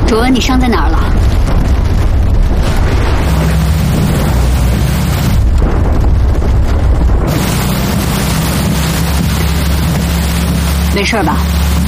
主恩，你伤在哪儿了？没事吧？